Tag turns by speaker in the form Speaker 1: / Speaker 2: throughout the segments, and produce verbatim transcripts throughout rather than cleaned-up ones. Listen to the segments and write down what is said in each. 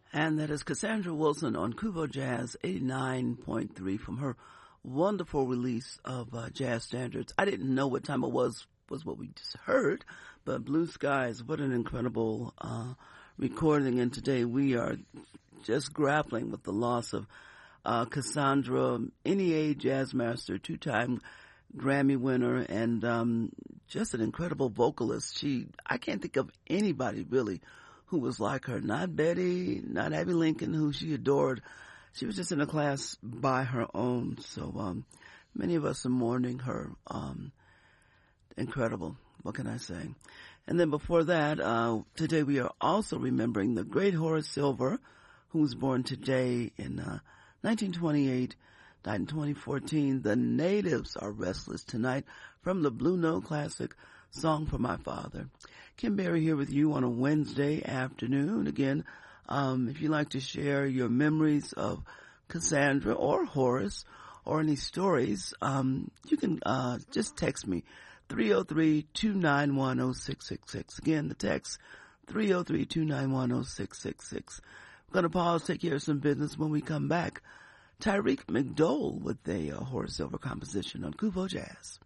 Speaker 1: And that is Cassandra Wilson on Kuvo Jazz eighty-nine point three from her wonderful release of uh, Jazz Standards. I didn't know what time it was, was what we just heard, but Blue Skies, what an incredible uh, recording. And today we are just grappling with the loss of uh, Cassandra, N E A Jazz Master, two-time Grammy winner, and um, just an incredible vocalist. She, I can't think of anybody really who was like her. Not Betty, not Abby Lincoln, who she adored. She was just in a class by her own. So um, many of us are mourning her. Um, incredible. What can I say? And then before that, uh, today we are also remembering the great Horace Silver, who was born today in uh, nineteen twenty-eight, died in twenty fourteen. The Natives Are Restless Tonight from the Blue Note classic, Song for My Father. Kim Berry here with you on a Wednesday afternoon. Again, um, if you'd like to share your memories of Cassandra or Horace or any stories, um, you can uh, just text me, three oh three, two nine one, oh six six six. Again, the text, three oh three, two nine one, oh six six six. We're going to pause, take care of some business. When we come back, Tyreek McDowell with a uh, Horace Silver composition on Kuvo Jazz.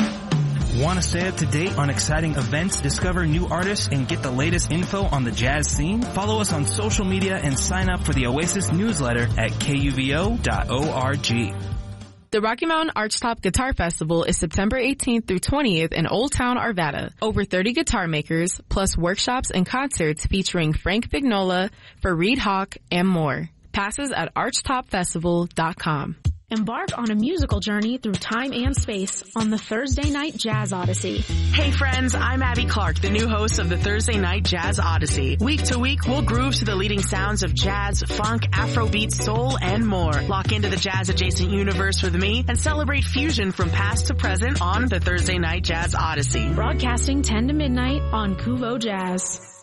Speaker 2: Want to stay up to date on exciting events, discover new artists, and get the latest info on the jazz scene? Follow us on social media and sign up for the Oasis newsletter at K U V O dot org.
Speaker 3: The Rocky Mountain Archtop Guitar Festival is September eighteenth through twentieth in Old Town, Arvada. Over thirty guitar makers, plus workshops and concerts featuring Frank Vignola, Fareed Hawk, and more. Passes at archtop festival dot com.
Speaker 4: Embark on a musical journey through time and space on the Thursday Night Jazz Odyssey.
Speaker 5: Hey friends, I'm Abby Clark, the new host of the Thursday Night Jazz Odyssey. Week to week, we'll groove to the leading sounds of jazz, funk, Afrobeat, soul, and more. Lock into the jazz-adjacent universe with me and celebrate fusion from past to present on the Thursday Night Jazz Odyssey.
Speaker 4: Broadcasting ten to midnight on Kuvo Jazz.